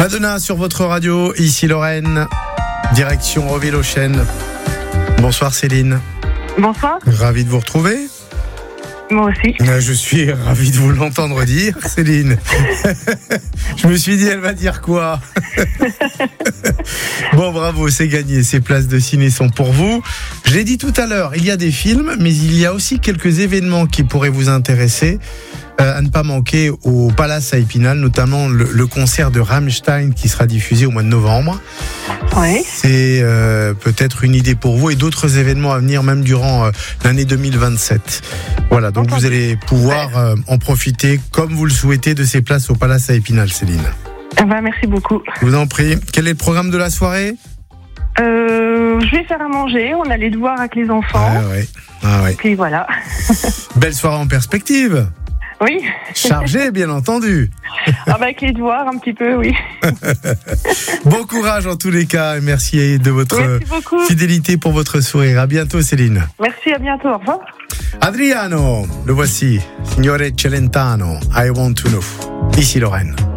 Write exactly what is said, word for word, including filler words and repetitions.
Madonna sur votre radio, ici Lorraine, direction Roville-aux-Chênes. Bonsoir Céline. Bonsoir. Ravi de vous retrouver. Moi aussi. Je suis ravi de vous l'entendre dire, Céline. Je me suis dit, elle va dire quoi? Bon, bravo, c'est gagné. Ces places de ciné sont pour vous. Je l'ai dit tout à l'heure, il y a des films, mais il y a aussi quelques événements qui pourraient vous intéresser. Euh, à ne pas manquer au Palace à Épinal, notamment le, le concert de Rammstein qui sera diffusé au mois de novembre. Oui. C'est euh, peut-être une idée pour vous et d'autres événements à venir même durant euh, l'année deux mille vingt-sept. Voilà, donc Entendu. vous allez pouvoir euh, en profiter comme vous le souhaitez de ces places au Palace à Épinal, Céline. Ah bah, merci beaucoup. Je vous en prie. Quel est le programme de la soirée? Euh, je vais faire à manger. On a les devoirs avec les enfants. Ah ouais. Ah ouais. Puis voilà. Belle soirée en perspective. Oui. Chargée, bien entendu. Ah bah, avec les devoirs, un petit peu, oui. Bon courage en tous les cas et merci de votre Merci beaucoup. fidélité pour votre sourire. À bientôt, Céline. Merci, à bientôt. Au revoir. Adriano, le voici. Signore Celentano, I want to know. Ici Lorraine.